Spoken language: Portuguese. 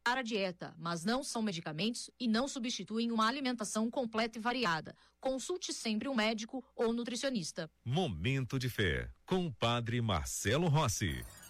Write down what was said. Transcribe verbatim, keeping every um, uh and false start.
a dieta, mas não são medicamentos e não substituem uma alimentação completa e variada. Consulte sempre um médico ou nutricionista. Momento de Fé, com o Padre Marcelo Rossi.